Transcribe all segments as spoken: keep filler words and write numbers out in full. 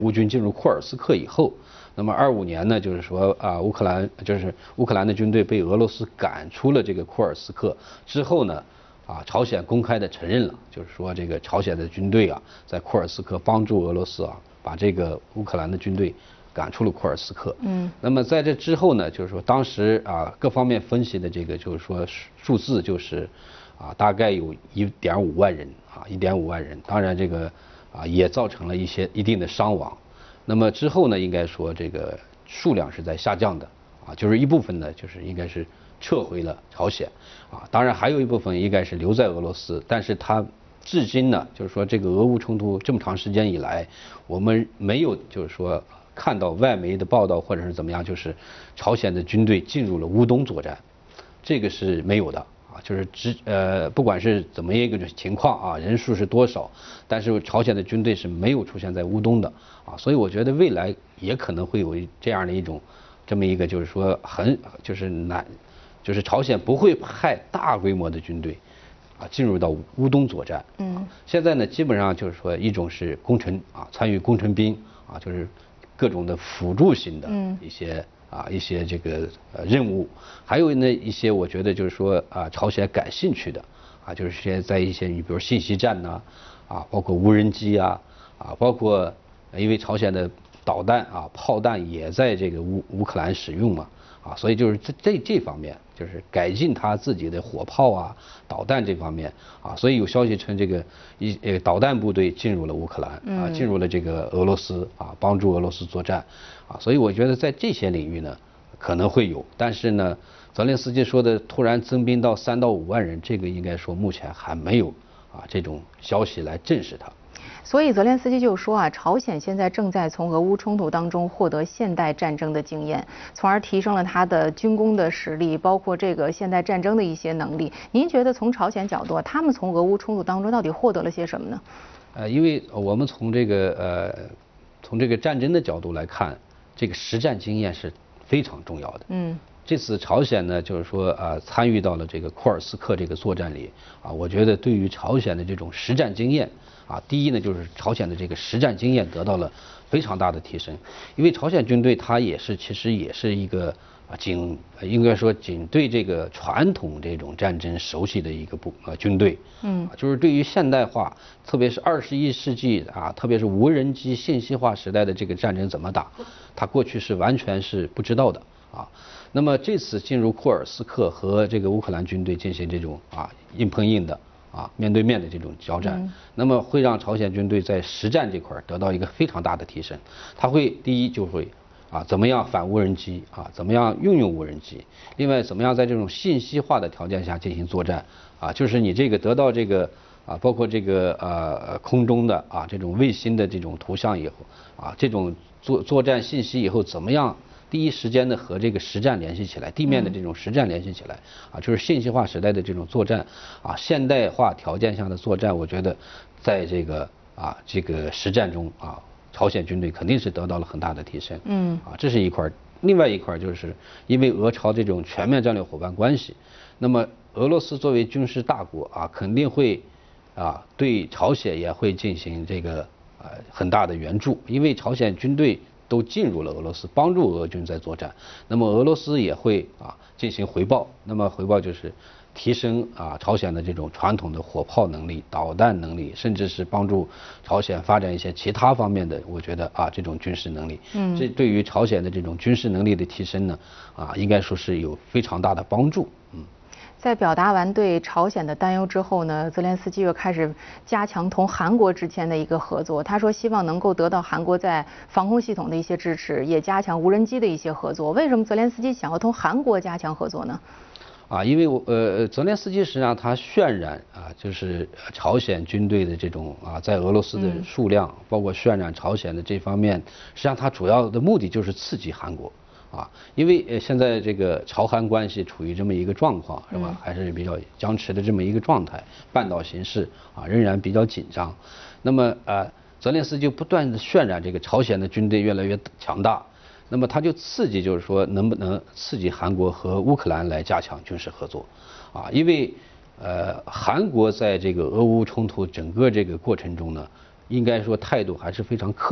乌军进入库尔斯克以后，那么二五年呢，就是说啊，乌克兰就是乌克兰的军队被俄罗斯赶出了这个库尔斯克之后呢，啊，朝鲜公开的承认了，就是说这个朝鲜的军队啊，在库尔斯克帮助俄罗斯啊，把这个乌克兰的军队赶出了库尔斯克。嗯。那么在这之后呢，就是说当时啊，各方面分析的这个就是说数字就是，啊，大概有一点五万人啊，一点五万人。当然这个啊也造成了一些一定的伤亡。那么之后呢，应该说这个数量是在下降的啊，就是一部分呢，就是应该是撤回了朝鲜啊，当然还有一部分应该是留在俄罗斯，但是它至今呢，就是说这个俄乌冲突这么长时间以来，我们没有就是说看到外媒的报道或者是怎么样，就是朝鲜的军队进入了乌东作战，这个是没有的。啊，就是只呃，不管是怎么一个情况啊，人数是多少，但是朝鲜的军队是没有出现在乌东的啊，所以我觉得未来也可能会有这样的一种，这么一个就是说很就是难，就是朝鲜不会派大规模的军队啊进入到乌东作战。嗯，现在呢，基本上就是说一种是工程啊，参与工程兵啊，就是各种的辅助型的一些。嗯啊，一些这个呃任务，还有呢一些我觉得就是说啊，朝鲜感兴趣的啊，就是些在一些你比如信息战呐，啊，包括无人机啊，啊，包括因为朝鲜的导弹啊、炮弹也在这个乌乌克兰使用嘛，啊，所以就是这这这方面就是改进他自己的火炮啊、导弹这方面啊，所以有消息称这个一呃导弹部队进入了乌克兰啊，进入了这个俄罗斯啊，帮助俄罗斯作战。啊，所以我觉得在这些领域呢，可能会有，但是呢，泽连斯基说的突然增兵到三到五万人，这个应该说目前还没有啊这种消息来证实它。 所以泽连斯基就说啊，朝鲜现在正在从俄乌冲突当中获得现代战争的经验，从而提升了他的军工的实力，包括这个现代战争的一些能力。您觉得从朝鲜角度，他们从俄乌冲突当中到底获得了些什么呢？ 呃，因为我们从这个呃从这个战争的角度来看。这个实战经验是非常重要的。嗯，这次朝鲜呢，就是说啊，参与到了这个库尔斯克这个作战里啊，我觉得对于朝鲜的这种实战经验啊，第一呢，就是朝鲜的这个实战经验得到了非常大的提升，因为朝鲜军队它也是其实也是一个啊仅应该说仅对这个传统这种战争熟悉的一个部呃军队。嗯，就是对于现代化，特别是二十一世纪啊，特别是无人机信息化时代的这个战争怎么打，他过去是完全是不知道的啊。那么这次进入库尔斯克和这个乌克兰军队进行这种啊硬碰硬的啊面对面的这种交战，嗯、那么会让朝鲜军队在实战这块得到一个非常大的提升。他会第一就会啊怎么样反无人机啊，怎么样运用无人机，另外怎么样在这种信息化的条件下进行作战啊，就是你这个得到这个。啊，包括这个呃空中的啊这种卫星的这种图像以后啊，这种作作战信息以后怎么样第一时间的和这个实战联系起来，地面的这种实战联系起来啊，就是信息化时代的这种作战啊，现代化条件下的作战，我觉得在这个啊这个实战中啊，朝鲜军队肯定是得到了很大的提升。嗯，啊，这是一块。另外一块就是因为俄朝这种全面战略伙伴关系，那么俄罗斯作为军事大国啊，肯定会。啊，对朝鲜也会进行这个呃很大的援助，因为朝鲜军队都进入了俄罗斯，帮助俄军在作战，那么俄罗斯也会啊进行回报，那么回报就是提升啊朝鲜的这种传统的火炮能力、导弹能力，甚至是帮助朝鲜发展一些其他方面的，我觉得啊这种军事能力，嗯，这对于朝鲜的这种军事能力的提升呢，啊应该说是有非常大的帮助，嗯。 在表达完对朝鲜的担忧之后呢，泽连斯基又开始加强同韩国之间的一个合作。他说希望能够得到韩国在防空系统的一些支持，也加强无人机的一些合作。为什么泽连斯基想要同韩国加强合作呢？ 啊，因为我呃，泽连斯基实际上他渲染啊，就是朝鲜军队的这种啊，在俄罗斯的数量，嗯、包括渲染朝鲜的这方面，实际上他主要的目的就是刺激韩国。啊，因为呃现在这个朝韩关系处于这么一个状况，是吧？嗯、还是比较僵持的这么一个状态，半岛形势啊仍然比较紧张。那么呃，泽连斯基就不断的渲染这个朝鲜的军队越来越强大，那么他就刺激，就是说能不能刺激韩国和乌克兰来加强军事合作，啊，因为呃韩国在这个俄乌冲突整个这个过程中呢，应该说态度还是非常克制。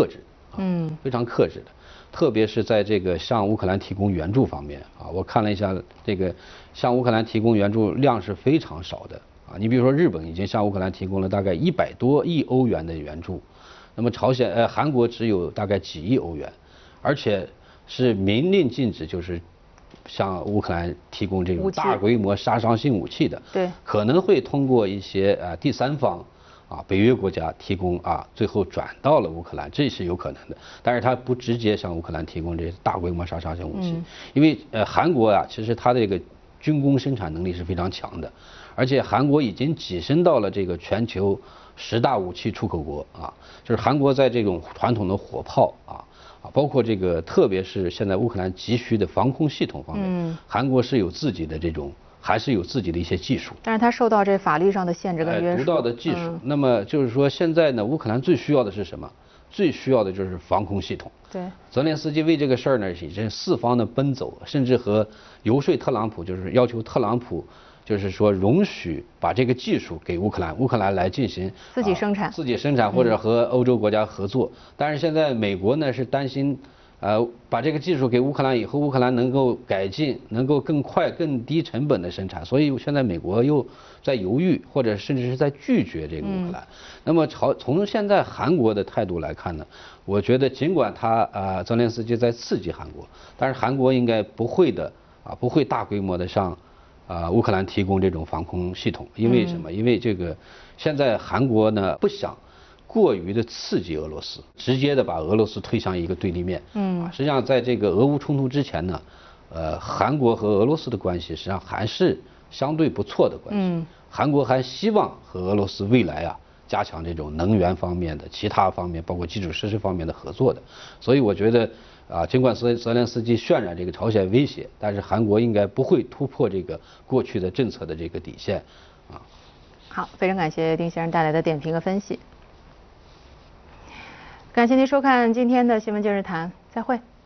嗯， 非常克制的。特别是在这个向乌克兰提供援助方面啊，我看了一下，这个向乌克兰提供援助量是非常少的啊。你比如说，日本已经向乌克兰提供了大概一百多亿欧元的援助，那么朝鲜呃韩国只有大概几亿欧元，而且是明令禁止就是向乌克兰提供这种大规模杀伤性武器的， 对， 可能会通过一些呃第三方。啊，北约国家提供啊，最后转到了乌克兰，这是有可能的。但是它不直接向乌克兰提供这大规模杀伤性武器， 嗯、 因为呃韩国啊，其实它的这个军工生产能力是非常强的，而且韩国已经跻身到了这个全球十大武器出口国啊，就是韩国在这种传统的火炮啊啊，包括这个特别是现在乌克兰急需的防空系统方面，嗯、韩国是有自己的这种。还是有自己的一些技术， 但是它受到这法律上的限制跟约束。 独到的技术，嗯、那么就是说，现在呢，乌克兰最需要的是什么？最需要的就是防空系统。 对， 泽连斯基为这个事儿呢，已经四方的奔走，甚至和游说特朗普，就是要求特朗普，就是说容许把这个技术给乌克兰，乌克兰来进行自己生产， 啊、自己生产或者和欧洲国家合作。嗯、但是现在美国呢是担心。呃，把这个技术给乌克兰以后，乌克兰能够改进，能够更快、更低成本的生产，所以现在美国又在犹豫，或者甚至是在拒绝这个乌克兰。嗯、那么朝从现在韩国的态度来看呢，我觉得尽管他啊泽连斯基在刺激韩国，但是韩国应该不会的啊，不会大规模的向啊乌克兰提供这种防空系统，因为什么？嗯、因为这个现在韩国呢不想。过于的刺激俄罗斯，直接的把俄罗斯推向一个对立面。嗯，实际上在这个俄乌冲突之前呢，呃，韩国和俄罗斯的关系实际上还是相对不错的关系。嗯，韩国还希望和俄罗斯未来啊加强这种能源方面的、其他方面，包括基础设施方面的合作的。所以我觉得啊，尽管泽泽连斯基渲染这个朝鲜威胁，但是韩国应该不会突破这个过去的政策的这个底线。啊， 好，非常感谢丁先生带来的点评和分析。感谢您收看今天的新闻今日谈，再会。